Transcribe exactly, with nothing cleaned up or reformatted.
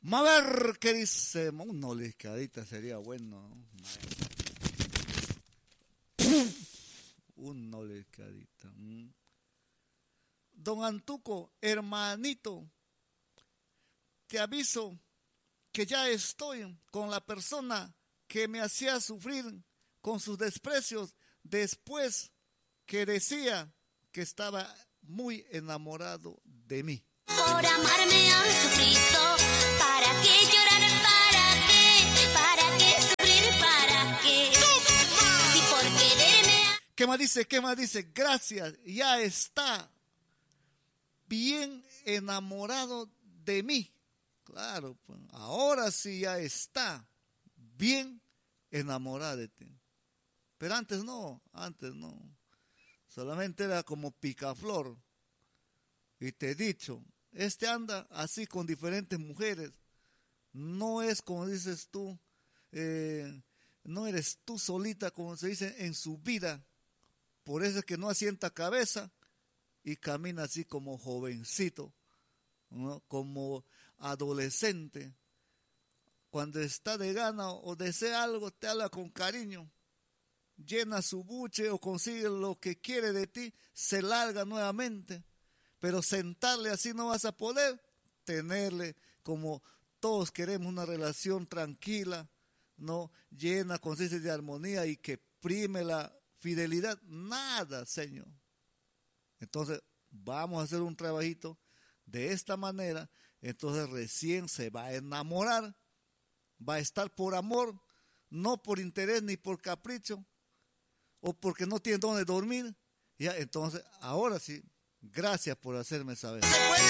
A ver qué dice. Una oliscadita sería bueno, ¿no? Una oliscadita. ¿Mm? Don Antuco, hermanito, te aviso que ya estoy con la persona que me hacía sufrir con sus desprecios después que decía que estaba muy enamorado de mí. Por amarme han sufrido, ¿para qué llorar? ¿Para qué? ¿Para qué sufrir? ¿Para qué? Si por quererme... ¿Qué más dice? ¿Qué más dice? Gracias, ya está bien enamorado de mí. Claro, pues, ahora sí ya está bien enamorado de ti. Pero antes no, antes no. Solamente era como picaflor. Y te he dicho, este anda así con diferentes mujeres. No es como dices tú, eh, no eres tú solita, como se dice, en su vida. Por eso es que no asienta cabeza y camina así como jovencito, ¿no? Como adolescente. Cuando está de gana o desea algo, te habla con cariño. Llena su buche o consigue lo que quiere de ti, se larga nuevamente. Pero sentarle así no vas a poder, tenerle como todos queremos una relación tranquila, no llena, consiste de armonía y que prime la fidelidad. Nada, Señor. Entonces, vamos a hacer un trabajito de esta manera. Entonces, recién se va a enamorar, va a estar por amor, no por interés ni por capricho, o porque no tiene dónde dormir. Ya, entonces, ahora sí, gracias por hacerme saber.